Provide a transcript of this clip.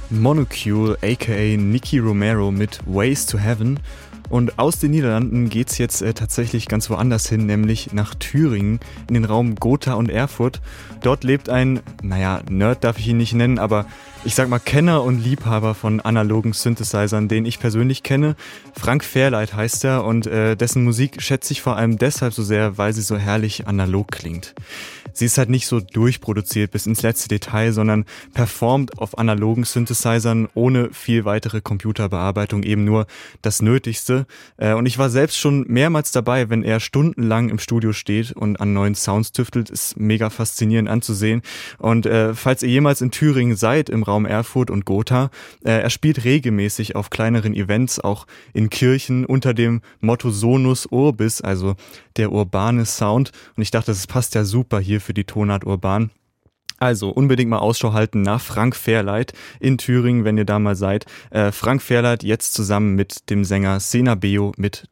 Monocule aka Nicky Romero mit Ways to Heaven. Und aus den Niederlanden geht's jetzt tatsächlich ganz woanders hin, nämlich nach Thüringen, in den Raum Gotha und Erfurt. Dort lebt ein, Nerd darf ich ihn nicht nennen, aber ich sag mal Kenner und Liebhaber von analogen Synthesizern, den ich persönlich kenne. Frank Fairlight heißt er und dessen Musik schätze ich vor allem deshalb so sehr, weil sie so herrlich analog klingt. Sie ist halt nicht so durchproduziert bis ins letzte Detail, sondern performt auf analogen Synthesizern ohne viel weitere Computerbearbeitung, eben nur das Nötigste. Und ich war selbst schon mehrmals dabei, wenn er stundenlang im Studio steht und an neuen Sounds tüftelt, ist mega faszinierend anzusehen. Und falls ihr jemals in Thüringen seid, im Raum Erfurt und Gotha, er spielt regelmäßig auf kleineren Events, auch in Kirchen unter dem Motto Sonus Urbis, also der urbane Sound. Und ich dachte, das passt ja super hier für die Tonart Urban. Also unbedingt mal Ausschau halten nach Frank Fairlight in Thüringen, wenn ihr da mal seid. Frank Fairlight jetzt zusammen mit dem Sänger Sena Beo mit